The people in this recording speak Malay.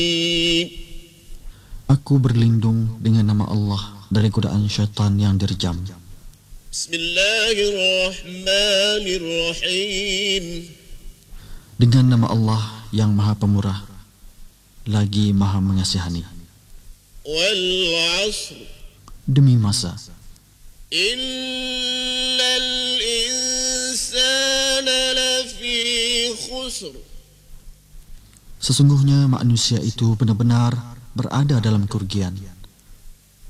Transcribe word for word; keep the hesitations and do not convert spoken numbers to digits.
Aku berlindung dengan nama Allah dari godaan syaitan yang dirjam. Bismillahirrahmanirrahim. Dengan nama Allah yang Maha Pemurah lagi Maha Mengasihani. Wal 'ashr. Demi masa. Innal insana lafi khusr. Sesungguhnya manusia itu benar-benar berada dalam kerugian.